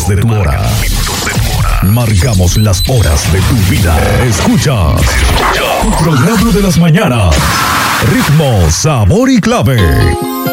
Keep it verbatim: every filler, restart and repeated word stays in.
minutos de tu hora. Marcamos las horas de tu vida. Escuchas tu programa de las mañanas. Ritmo, sabor y clave.